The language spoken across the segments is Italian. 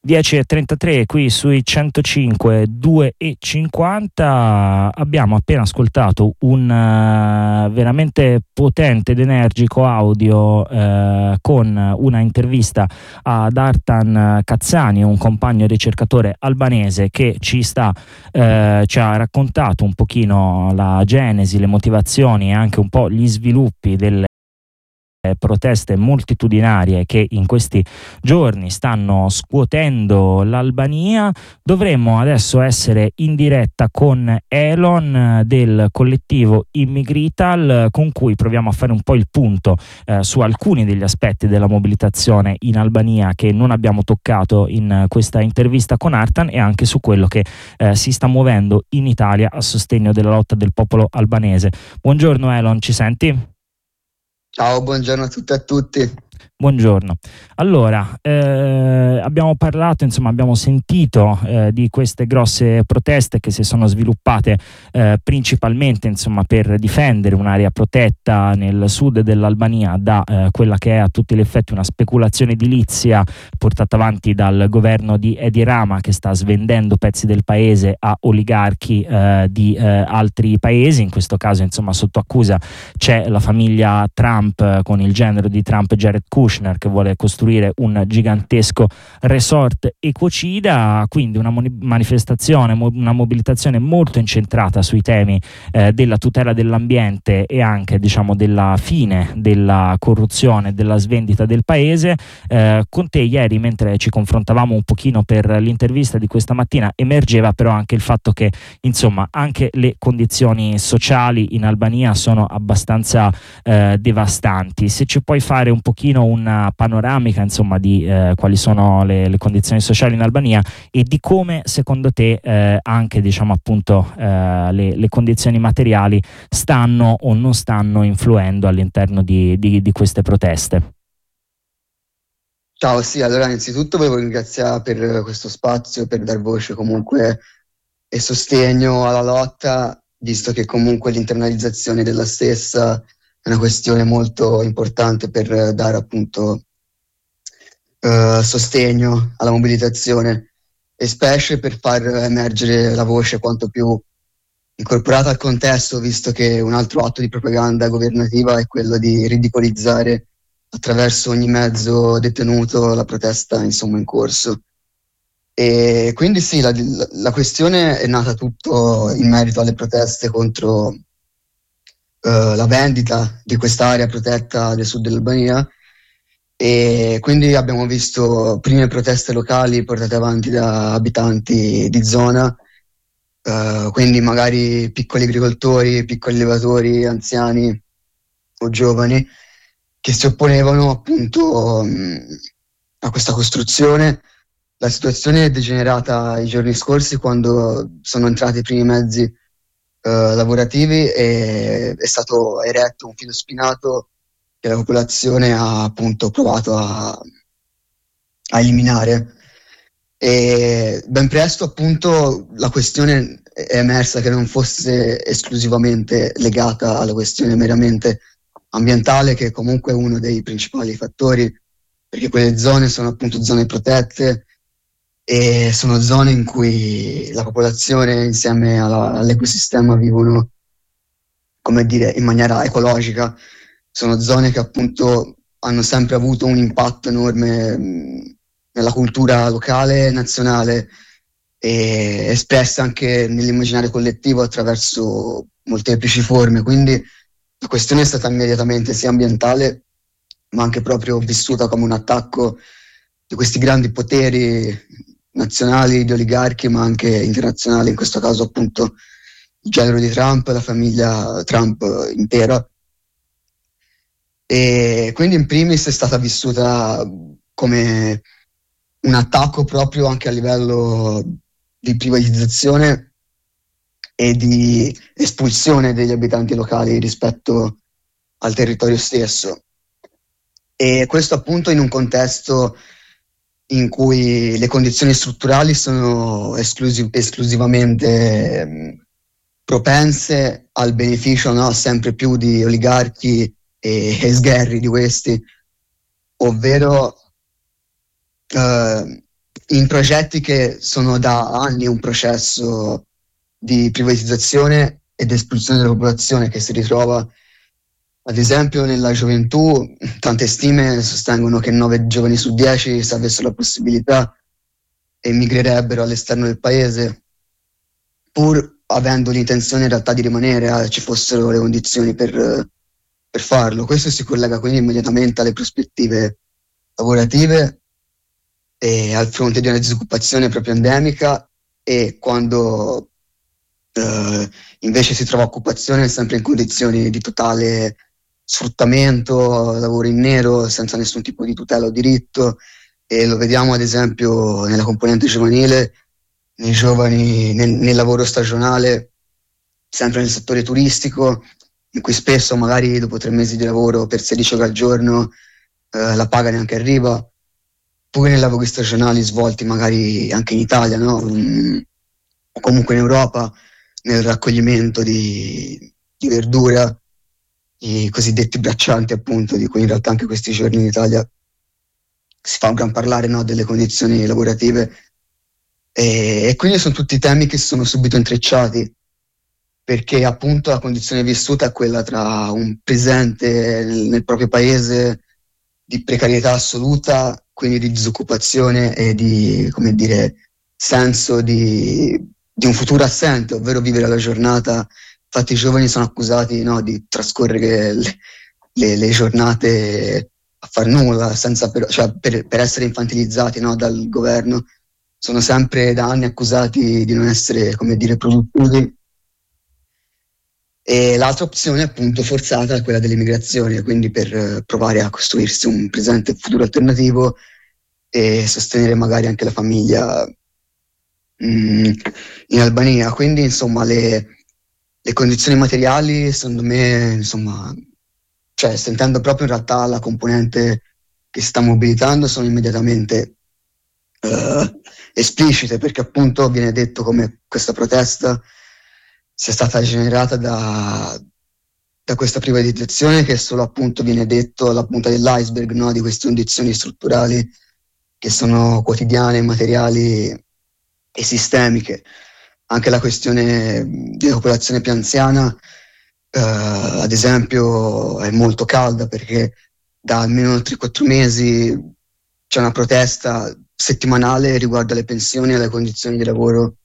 10:33 qui sui 105 2:50. Abbiamo appena ascoltato un veramente potente ed energico audio con una intervista ad Artan Kazzani, un compagno ricercatore albanese che ci ha raccontato un pochino la genesi, le motivazioni e anche un po' gli sviluppi delle proteste moltitudinarie che in questi giorni stanno scuotendo l'Albania. Dovremmo adesso essere in diretta con Elon del collettivo Immigrital, con cui proviamo a fare un po' il punto su alcuni degli aspetti della mobilitazione in Albania che non abbiamo toccato in questa intervista con Artan, e anche su quello che si sta muovendo in Italia a sostegno della lotta del popolo albanese. Buongiorno Elon, ci senti? Ciao, buongiorno a tutte e a tutti. Buongiorno. Allora, abbiamo parlato, insomma, abbiamo sentito di queste grosse proteste che si sono sviluppate principalmente, insomma, per difendere un'area protetta nel sud dell'Albania da quella che è a tutti gli effetti una speculazione edilizia portata avanti dal governo di Edi Rama, che sta svendendo pezzi del paese a oligarchi di altri paesi. In questo caso, insomma, sotto accusa c'è la famiglia Trump con il genero di Trump, Jared Kushner, che vuole costruire un gigantesco resort ecocida. Quindi una manifestazione, una mobilitazione molto incentrata sui temi della tutela dell'ambiente e anche, diciamo, della fine della corruzione, della svendita del paese. Con te ieri, mentre ci confrontavamo un pochino per l'intervista di questa mattina, emergeva però anche il fatto che, insomma, anche le condizioni sociali in Albania sono abbastanza devastanti. Se ci puoi fare un pochino una panoramica, insomma, di quali sono le condizioni sociali in Albania e di come secondo te anche, diciamo, appunto le condizioni materiali stanno o non stanno influendo all'interno di queste proteste. Ciao, sì, allora innanzitutto volevo ringraziare per questo spazio, per dar voce comunque e sostegno alla lotta, visto che comunque l'internalizzazione della stessa è una questione molto importante per dare appunto sostegno alla mobilitazione e specie per far emergere la voce quanto più incorporata al contesto, visto che un altro atto di propaganda governativa è quello di ridicolizzare attraverso ogni mezzo detenuto la protesta, insomma, in corso. E quindi sì, la questione è nata tutto in merito alle proteste contro la vendita di quest'area protetta del sud dell'Albania, e quindi abbiamo visto prime proteste locali portate avanti da abitanti di zona, quindi magari piccoli agricoltori, piccoli allevatori, anziani o giovani, che si opponevano appunto a questa costruzione. La situazione è degenerata i giorni scorsi, quando sono entrati i primi mezzi lavorativi e è stato eretto un filo spinato che la popolazione ha appunto provato a eliminare. E ben presto appunto la questione è emersa che non fosse esclusivamente legata alla questione meramente ambientale, che comunque è uno dei principali fattori, perché quelle zone sono appunto zone protette e sono zone in cui la popolazione insieme all'ecosistema vivono, come dire, in maniera ecologica. Sono zone che appunto hanno sempre avuto un impatto enorme nella cultura locale e nazionale, e espressa anche nell'immaginario collettivo attraverso molteplici forme. Quindi la questione è stata immediatamente sia ambientale, ma anche proprio vissuta come un attacco di questi grandi poteri nazionali, di oligarchi, ma anche internazionali, in questo caso appunto il genero di Trump, la famiglia Trump intera. E quindi in primis è stata vissuta come un attacco proprio anche a livello di privatizzazione e di espulsione degli abitanti locali rispetto al territorio stesso. E questo appunto in un contesto in cui le condizioni strutturali sono esclusivamente propense al beneficio, no, sempre più di oligarchi e sgherri di questi, ovvero in progetti che sono da anni un processo di privatizzazione ed espulsione della popolazione che si ritrova, ad esempio, nella gioventù. Tante stime sostengono che 9 giovani su 10, se avessero la possibilità, emigrerebbero all'esterno del paese, pur avendo l'intenzione in realtà di rimanere, ci fossero le condizioni per farlo. Questo si collega quindi immediatamente alle prospettive lavorative e al fronte di una disoccupazione proprio endemica, e quando invece si trova occupazione sempre in condizioni di totale sfruttamento, lavoro in nero senza nessun tipo di tutela o diritto, e lo vediamo ad esempio nella componente giovanile, nei giovani, nel lavoro stagionale, sempre nel settore turistico, in cui spesso magari dopo 3 mesi di lavoro per 16 ore al giorno la paga neanche arriva, pure nei lavori stagionali svolti magari anche in Italia, no? O comunque in Europa, nel raccoglimento di verdura, i cosiddetti braccianti, appunto, di cui in realtà anche questi giorni in Italia si fa un gran parlare, no, delle condizioni lavorative, e quindi sono tutti temi che sono subito intrecciati, perché appunto la condizione vissuta è quella tra un presente nel proprio paese di precarietà assoluta, quindi di disoccupazione e di, come dire, senso di un futuro assente, ovvero vivere la giornata. Infatti i giovani sono accusati, no, di trascorrere le giornate a far nulla, senza cioè per essere infantilizzati, no, dal governo. Sono sempre da anni accusati di non essere, come dire, produttivi. E l'altra opzione appunto forzata è quella dell'immigrazione, quindi per provare a costruirsi un presente e futuro alternativo e sostenere magari anche la famiglia in Albania. Quindi insomma le condizioni materiali, secondo me, insomma, cioè sentendo proprio in realtà la componente che si sta mobilitando, sono immediatamente esplicite, perché appunto viene detto come questa protesta sia stata generata da questa privatizzazione, che solo appunto viene detto alla punta dell'iceberg, no, di queste condizioni strutturali che sono quotidiane, materiali e sistemiche. Anche la questione della popolazione più anziana, ad esempio, è molto calda, perché da almeno 3-4 mesi c'è una protesta settimanale riguardo alle pensioni e alle condizioni di lavoro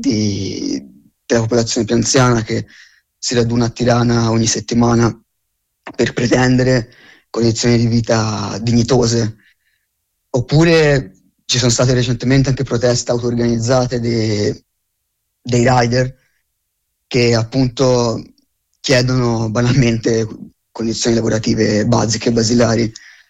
della popolazione più anziana, che si raduna a Tirana ogni settimana per pretendere condizioni di vita dignitose. Oppure ci sono state recentemente anche proteste auto-organizzate dei rider, che appunto chiedono banalmente condizioni lavorative basiche, basilari.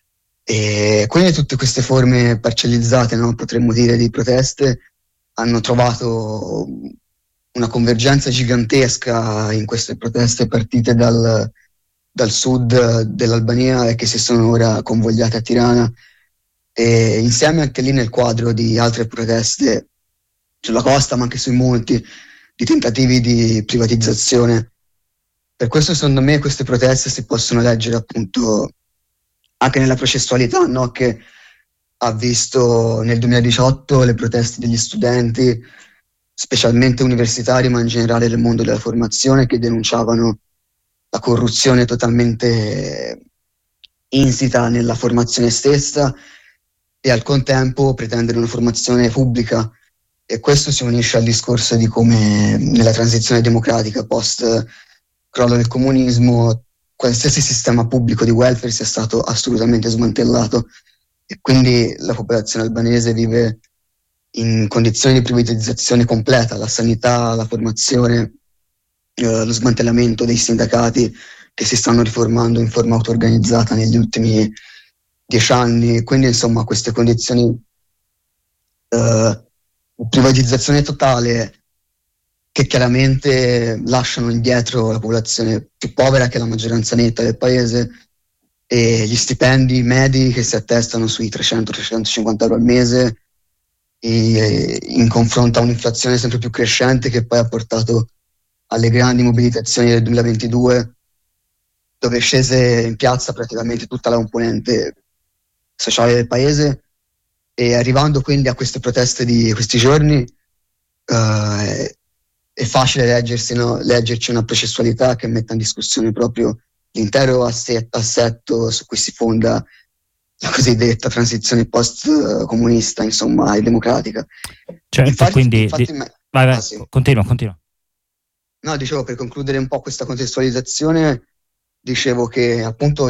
E quindi tutte queste forme parcellizzate, no, potremmo dire, di proteste hanno trovato una convergenza gigantesca in queste proteste partite dal sud dell'Albania e che si sono ora convogliate a Tirana, e insieme anche lì nel quadro di altre proteste sulla costa, ma anche sui monti, di tentativi di privatizzazione. Per questo secondo me queste proteste si possono leggere appunto anche nella processualità, no? Che ha visto nel 2018 le proteste degli studenti, specialmente universitari, ma in generale del mondo della formazione, che denunciavano la corruzione totalmente insita nella formazione stessa e al contempo pretendere una formazione pubblica. E questo si unisce al discorso di come nella transizione democratica post crollo del comunismo qualsiasi sistema pubblico di welfare sia stato assolutamente smantellato, e quindi la popolazione albanese vive in condizioni di privatizzazione completa: la sanità, la formazione, lo smantellamento dei sindacati che si stanno riformando in forma auto-organizzata negli ultimi 10 anni. Quindi insomma queste condizioni di privatizzazione totale, che chiaramente lasciano indietro la popolazione più povera, che è la maggioranza netta del paese, e gli stipendi medi che si attestano sui 300-350 euro al mese, in confronto a un'inflazione sempre più crescente, che poi ha portato alle grandi mobilitazioni del 2022, dove è scese in piazza praticamente tutta la componente sociale del paese, E arrivando quindi a queste proteste di questi giorni, è facile leggerci una processualità che metta in discussione proprio l'intero assetto su cui si fonda la cosiddetta transizione post-comunista, insomma, e democratica. Certo, quindi vai, sì. continua. No, dicevo, per concludere un po' questa contestualizzazione, dicevo che appunto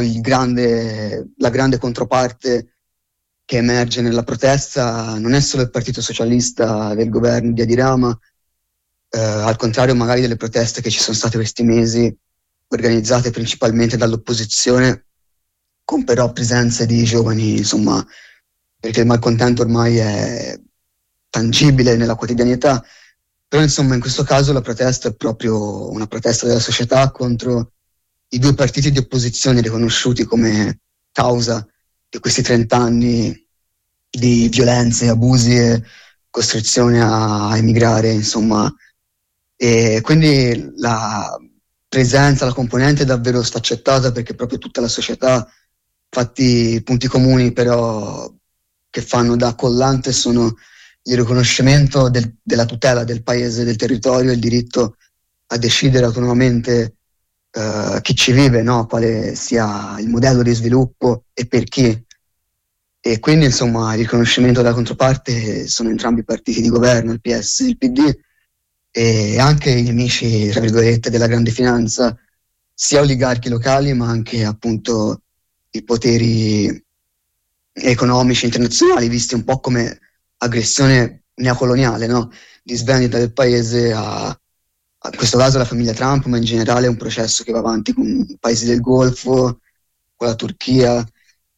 la grande controparte che emerge nella protesta non è solo il Partito Socialista del governo di Edi Rama, al contrario magari delle proteste che ci sono state questi mesi, organizzate principalmente dall'opposizione, con però presenze di giovani, insomma, perché il malcontento ormai è tangibile nella quotidianità. Però insomma in questo caso la protesta è proprio una protesta della società contro i due partiti di opposizione riconosciuti come causa di questi 30 anni di violenze, abusi e costrizione a emigrare, insomma. E quindi la presenza, la componente è davvero sfaccettata, perché proprio tutta la società, infatti punti comuni però che fanno da collante sono il riconoscimento della tutela del paese, del territorio, il diritto a decidere autonomamente chi ci vive, no? Quale sia il modello di sviluppo e per chi. E quindi insomma il riconoscimento della controparte sono entrambi i partiti di governo, il PS e il PD, e anche i nemici, tra virgolette, della grande finanza, sia oligarchi locali ma anche appunto i poteri economici internazionali, visti un po' come aggressione neocoloniale, no? Di svendita del paese in questo caso la famiglia Trump, ma in generale è un processo che va avanti con i paesi del Golfo, con la Turchia,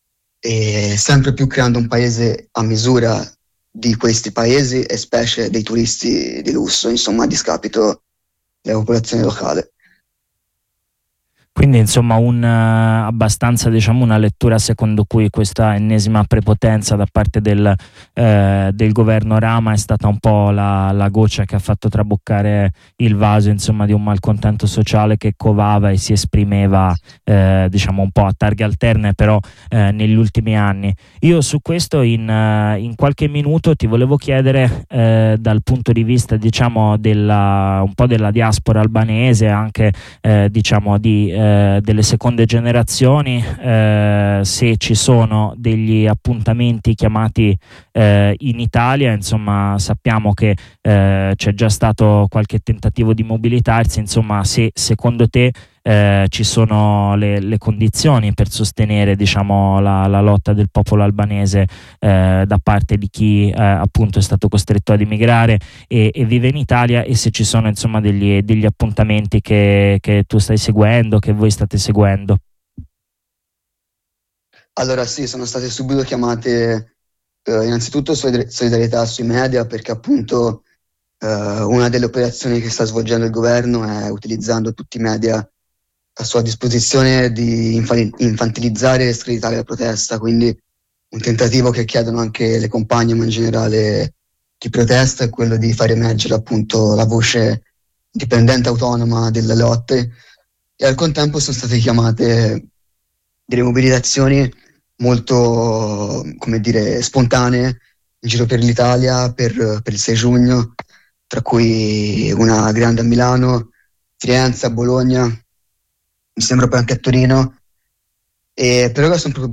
e sempre più creando un paese a misura di questi paesi e specie dei turisti di lusso, insomma, a discapito della popolazione locale. Quindi insomma abbastanza, diciamo, una lettura secondo cui questa ennesima prepotenza da parte del governo Rama è stata un po' la goccia che ha fatto traboccare il vaso, insomma, di un malcontento sociale che covava e si esprimeva diciamo un po' a targhe alterne, però negli ultimi anni. Io su questo in qualche minuto ti volevo chiedere dal punto di vista, diciamo, un po' della diaspora albanese, anche diciamo delle seconde generazioni, se ci sono degli appuntamenti chiamati in Italia. Insomma, sappiamo che c'è già stato qualche tentativo di mobilitarsi, insomma, se secondo te ci sono le condizioni per sostenere, diciamo, la lotta del popolo albanese da parte di chi appunto è stato costretto ad emigrare e vive in Italia, e se ci sono insomma degli appuntamenti che tu stai seguendo, che voi state seguendo. Allora sì, sono state subito chiamate innanzitutto solidarietà sui media, perché appunto una delle operazioni che sta svolgendo il governo è, utilizzando tutti i media a sua disposizione, di infantilizzare e screditare la protesta, quindi un tentativo che chiedono anche le compagne, ma in generale chi protesta, è quello di far emergere appunto la voce indipendente, autonoma delle lotte, e al contempo sono state chiamate delle mobilitazioni molto, come dire, spontanee in giro per l'Italia per il 6 giugno, tra cui una grande a Milano, Firenze, a Bologna, mi sembra poi anche a Torino, e per ora sono proprio